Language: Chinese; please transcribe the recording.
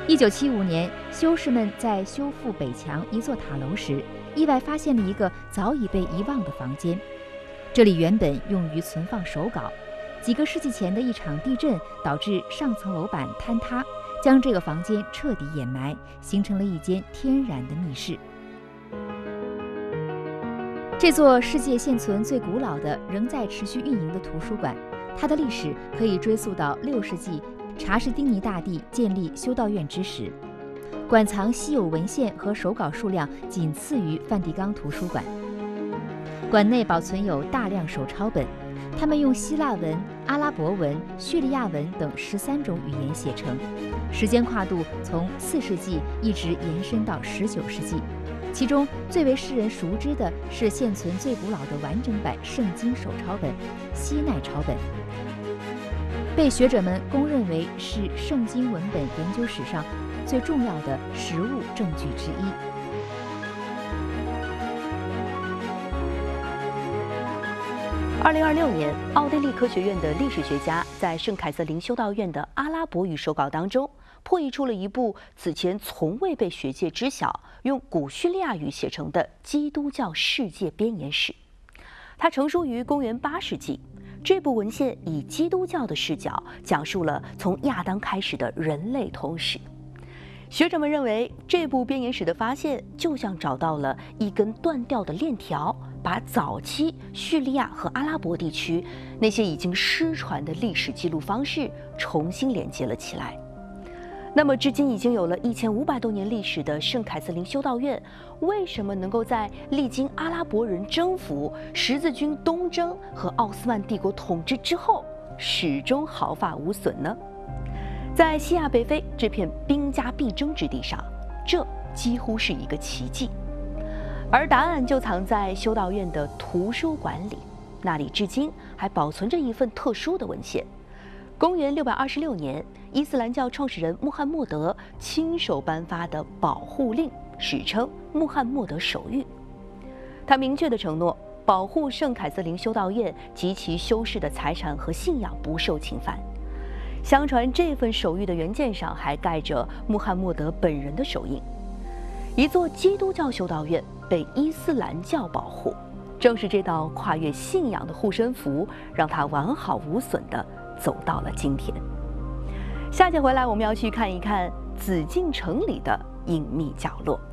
1975年，修士们在修复北墙一座塔楼时，意外发现了一个早已被遗忘的房间。这里原本用于存放手稿，几个世纪前的一场地震导致上层楼板坍塌，将这个房间彻底掩埋，形成了一间天然的密室。这座世界现存最古老的、仍在持续运营的图书馆，它的历史可以追溯到6世纪查士丁尼大帝建立修道院之时。馆藏稀有文献和手稿数量仅次于梵蒂冈图书馆。馆内保存有大量手抄本，它们用希腊文、阿拉伯文、叙利亚文等13种语言写成，时间跨度从4世纪一直延伸到19世纪。其中最为世人熟知的是现存最古老的完整版圣经手抄本西奈抄本，被学者们公认为是圣经文本研究史上最重要的实物证据之一。 2026年，奥地利科学院的历史学家在圣凯瑟琳修道院的阿拉伯语手稿当中，破译出了一部此前从未被学界知晓、用古叙利亚语写成的基督教世界编年史。它成书于公元8世纪。这部文献以基督教的视角讲述了从亚当开始的人类通史。学者们认为，这部编年史的发现就像找到了一根断掉的链条，把早期叙利亚和阿拉伯地区那些已经失传的历史记录方式重新连接了起来。那么，至今已经有了1500多年历史的圣凯瑟琳修道院，为什么能够在历经阿拉伯人征服、十字军东征和奥斯曼帝国统治之后，始终毫发无损呢？在西亚北非这片兵家必争之地上，这几乎是一个奇迹。而答案就藏在修道院的图书馆里，那里至今还保存着一份特殊的文献。公元626年，伊斯兰教创始人穆罕默德亲手颁发的保护令，史称穆罕默德手谕。他明确地承诺，保护圣凯瑟琳修道院及其修士的财产和信仰不受侵犯。相传这份手谕的原件上还盖着穆罕默德本人的手印。一座基督教修道院被伊斯兰教保护，正是这道跨越信仰的护身符，让它完好无损地走到了今天。下节回来，我们要去看一看紫禁城里的隐秘角落。